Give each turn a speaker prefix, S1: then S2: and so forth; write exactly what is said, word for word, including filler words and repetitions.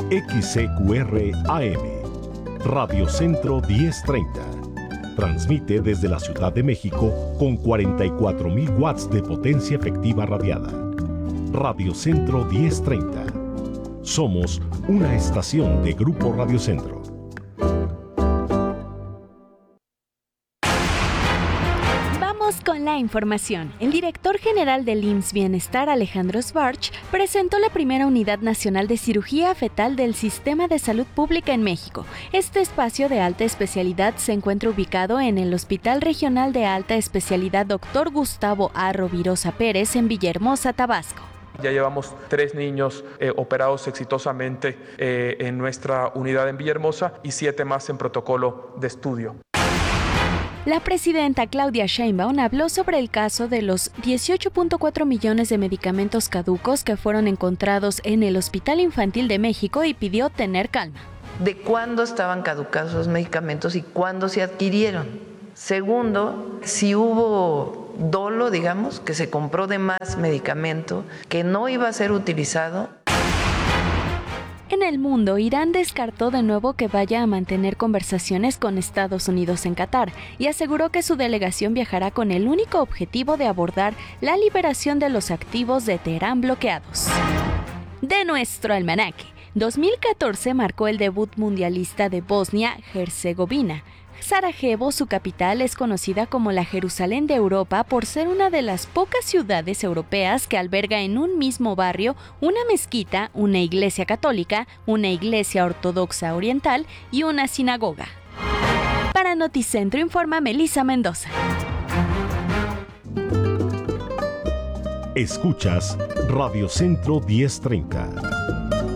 S1: X C Q R A M, Radio Centro diez treinta. Transmite desde la Ciudad de México con cuarenta y cuatro mil watts de potencia efectiva radiada. Radio Centro diez treinta. Somos una estación de Grupo Radio Centro.
S2: Con la información, el director general del I M S S Bienestar, Alejandro Schwartz, presentó la primera Unidad Nacional de Cirugía Fetal del Sistema de Salud Pública en México. Este espacio de alta especialidad se encuentra ubicado en el Hospital Regional de Alta Especialidad Doctor Gustavo A. Rovirosa Pérez en Villahermosa, Tabasco.
S3: Ya llevamos tres niños eh, operados exitosamente eh, en nuestra unidad en Villahermosa y siete más en protocolo de estudio.
S2: La presidenta Claudia Sheinbaum habló sobre el caso de los dieciocho punto cuatro millones de medicamentos caducos que fueron encontrados en el Hospital Infantil de México y pidió tener calma.
S4: ¿De cuándo estaban caducados los medicamentos y cuándo se adquirieron? Segundo, si hubo dolo, digamos, que se compró de más medicamento que no iba a ser utilizado.
S2: En el mundo, Irán descartó de nuevo que vaya a mantener conversaciones con Estados Unidos en Qatar y aseguró que su delegación viajará con el único objetivo de abordar la liberación de los activos de Teherán bloqueados. De nuestro almanaque, dos mil catorce marcó el debut mundialista de Bosnia-Herzegovina. Sarajevo, su capital, es conocida como la Jerusalén de Europa por ser una de las pocas ciudades europeas que alberga en un mismo barrio una mezquita, una iglesia católica, una iglesia ortodoxa oriental y una sinagoga. Para Noticentro informa Melissa Mendoza.
S1: Escuchas Radio Centro diez treinta.